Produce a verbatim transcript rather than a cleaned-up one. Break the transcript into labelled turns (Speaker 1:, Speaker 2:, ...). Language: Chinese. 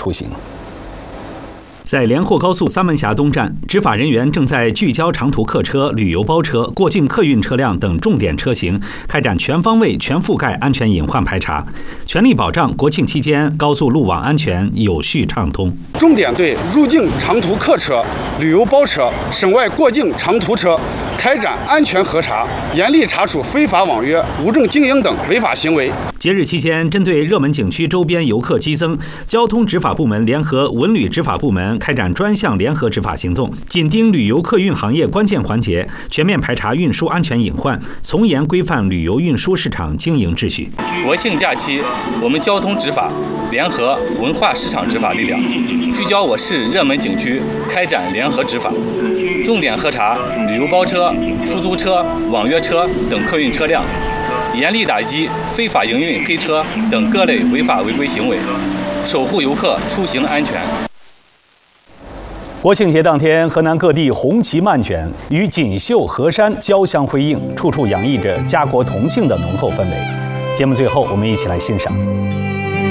Speaker 1: 出行。
Speaker 2: 在连霍高速三门峡东站，执法人员正在聚焦长途客车、旅游包车、过境客运车辆等重点车型，开展全方位、全覆盖安全隐患排查，全力保障国庆期间高速路网安全有序畅通。
Speaker 3: 重点对入境长途客车、旅游包车、省外过境长途车开展安全核查，严厉查处非法网约、无证经营等违法行为。
Speaker 2: 节日期间，针对热门景区周边游客激增，交通执法部门联合文旅执法部门开展专项联合执法行动，紧盯旅游客运行业关键环节，全面排查运输安全隐患，从严规范旅游运输市场经营秩序。
Speaker 4: 国庆假期，我们交通执法联合文化市场执法力量，聚焦我市热门景区，开展联合执法，重点核查旅游包车、出租车、网约车等客运车辆，严厉打击非法营运黑车等各类违法违规行为，守护游客出行安全。
Speaker 1: 国庆节当天，河南各地红旗漫卷，与锦绣河山交相辉映，处处洋溢着家国同庆的浓厚氛围。节目最后，我们一起来欣赏。